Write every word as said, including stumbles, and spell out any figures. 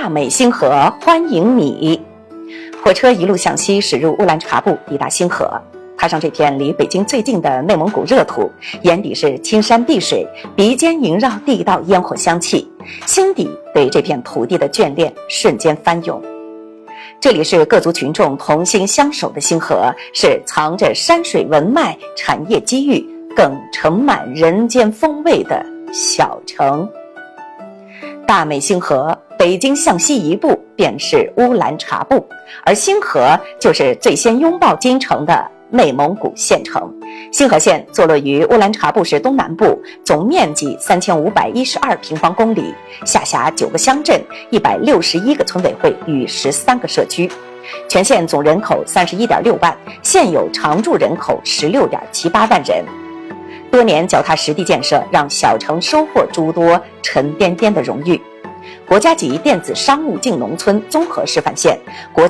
大美星河欢迎你。火车一路向西驶入乌兰察布，抵达星河。踏上这片离北京最近的内蒙古热土，眼底是青山碧水，鼻尖萦绕地道烟火香气，心底对这片土地的眷恋瞬间翻涌。这里是各族群众同心相守的星河，是藏着山水文脉、产业机遇，更盛满人间风味的小城。大美星河，北京向西一步便是乌兰察布，而星河就是最先拥抱京城的内蒙古县城。星河县坐落于乌兰察布市东南部，总面积三千五百一十二平方公里，下辖九个乡镇、一百六十一个村委会与十三个社区。全县总人口三十一点六万，现有常住人口十六点七八万人。多年脚踏实地建设，让小城收获诸多沉甸甸的荣誉。国家级电子商务进农村综合示范县，国